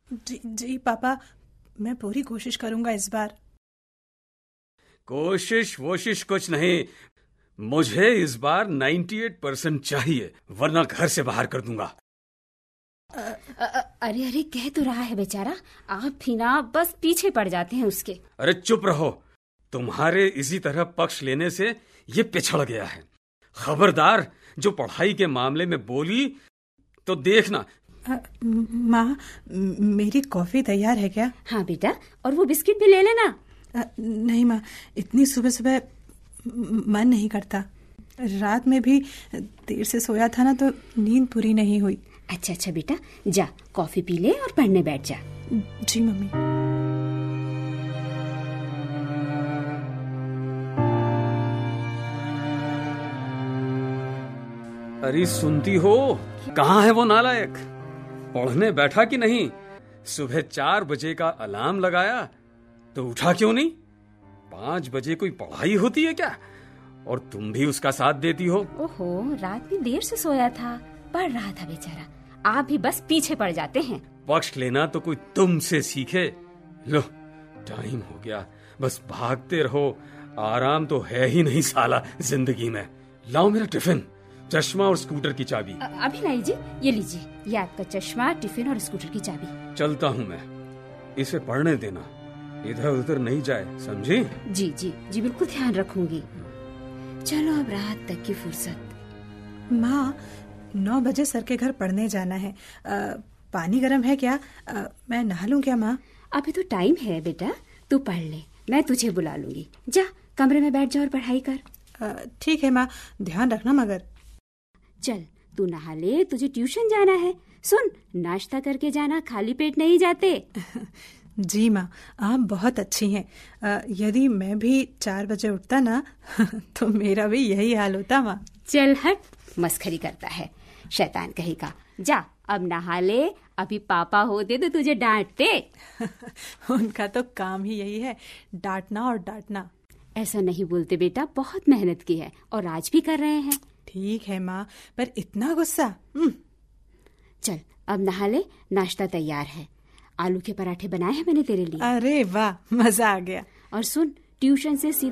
जी जी पापा, मैं पूरी कोशिश करूंगा इस बार। कोशिश वोशिश कुछ नहीं, मुझे इस बार 98% चाहिए, वरना घर से बाहर कर दूंगा। अरे अरे, कह तो रहा है बेचारा, आप भी ना बस पीछे पड़ जाते हैं उसके। अरे चुप रहो, तुम्हारे इसी तरह पक्ष लेने से ये पिछड़ गया है। खबरदार, जो पढ़ाई के मामले में बोली तो देखना। माँ, मेरी कॉफी तैयार है क्या? हाँ बेटा, और वो बिस्किट भी ले लेना। नहीं माँ, इतनी सुबह सुबह मन नहीं करता। रात में भी देर से सोया था ना, तो नींद पूरी नहीं हुई। अच्छा अच्छा बेटा, जा कॉफी पी ले और पढ़ने बैठ जा। जी मम्मी। अरे सुनती हो, कहाँ है वो नालायक? पढ़ने बैठा कि नहीं? सुबह 4 बजे का अलार्म लगाया तो उठा क्यों नहीं? 5 बजे कोई पढ़ाई होती है क्या? और तुम भी उसका साथ देती हो। ओहो, रात में देर से सोया था, पढ़ रहा था बेचारा। आप भी बस पीछे पड़ जाते हैं। पक्ष लेना तो कोई तुमसे सीखे। लो, टाइम हो गया, बस भागते रहो। आराम तो है ही नहीं साला जिंदगी में। लाओ मेरा टिफिन, चश्मा और स्कूटर की चाबी। अभी लाइए, ये लीजिए, ये आपका चश्मा, टिफिन और स्कूटर की चाबी। चलता हूँ मैं, इसे पढ़ने देना, इधर उधर नहीं जाए, समझी? जी जी जी, बिल्कुल ध्यान रखूंगी। चलो अब रात तक की फुर्सत। माँ, 9 बजे सर के घर पढ़ने जाना है। पानी गर्म है क्या? मैं नहा लूं क्या माँ? अभी तो टाइम है बेटा, तू पढ़ ले, मैं तुझे बुला लूंगी। जा कमरे में बैठ जा और पढ़ाई कर। ठीक है माँ, ध्यान रखना मगर। चल तू नहा ले, तुझे ट्यूशन जाना है। सुन, नाश्ता करके जाना, खाली पेट नहीं जाते। जी माँ, आप बहुत अच्छी हैं। यदि मैं भी 4 बजे उठता ना तो मेरा भी यही हाल होता माँ। चल हट, मस्खरी करता है, शैतान कहेगा। जा अब नहा ले, अभी पापा होते तो तुझे डांटते। उनका तो काम ही यही है, डांटना और डांटना। ऐसा नहीं बोलते बेटा, बहुत मेहनत की है और आज भी कर रहे हैं। ठीक है माँ, पर इतना गुस्सा। चल अब नहा ले, नाश्ता तैयार है। आलू के पराठे बनाए हैं मैंने तेरे लिए। अरे वाह, मजा आ गया। और सुन, ट्यूशन से सीधे